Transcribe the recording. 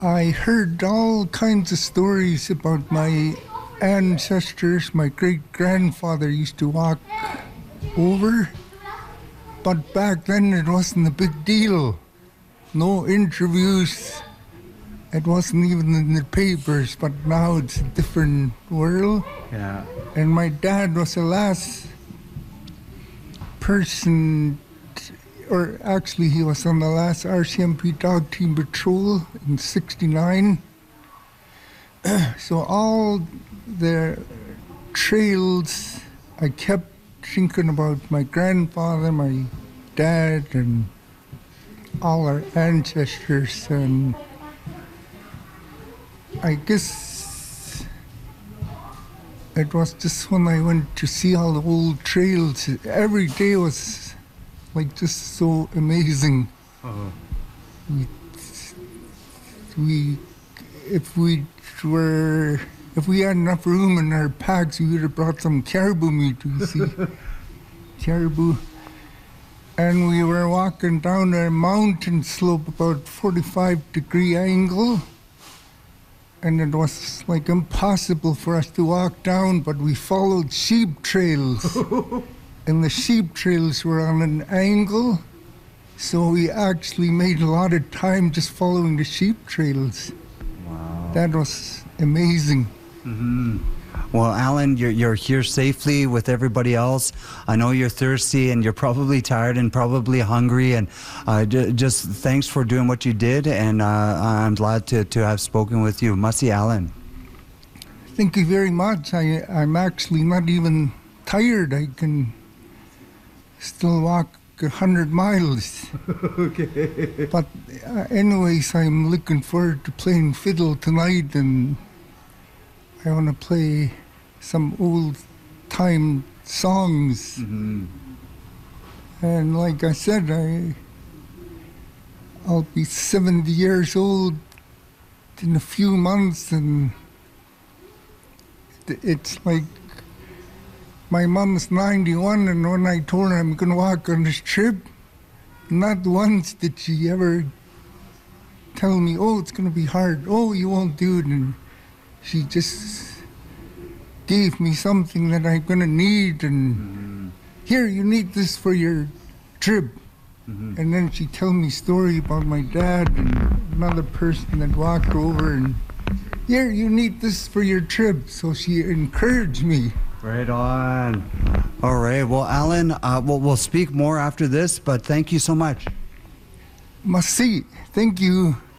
I heard all kinds of stories about my ancestors. My great-grandfather used to walk over, but back then it wasn't a big deal. No interviews. It wasn't even in the papers, but now it's a different world. Yeah. And my dad was the last person, or actually he was on the last RCMP dog team patrol in '69. So all the trails, I kept thinking about my grandfather, my dad, and all our ancestors, and I guess it was just when I went to see all the old trails, every day was like just so amazing. Uh-huh. If we had enough room in our packs, we would have brought some caribou meat, you see. Caribou. And we were walking down a mountain slope about 45-degree angle. And it was like impossible for us to walk down, but we followed sheep trails. And the sheep trails were on an angle. So we actually made a lot of time just following the sheep trails. Wow. That was amazing. Mm-hmm. Well, Alan, you're here safely with everybody else. I know you're thirsty and you're probably tired and probably hungry. And just thanks for doing what you did. And I'm glad to have spoken with you. Mussy Alan. Thank you very much. I'm actually not even tired. I can still walk 100 miles. Okay. But anyways, I'm looking forward to playing fiddle tonight, and I want to play some old-time songs. Mm-hmm. And like I said, I'll be 70 years old in a few months, and it's like my mom's 91, and when I told her I'm going to walk on this trip, not once did she ever tell me, oh, it's going to be hard, oh, you won't do it. And she just gave me something that I'm going to need, and here, you need this for your trip. Mm-hmm. And then she tell me story about my dad and another person that walked over, and here, you need this for your trip. So she encouraged me. Right on. All right. Well, Alan, we'll speak more after this, but thank you so much. Merci. Thank you.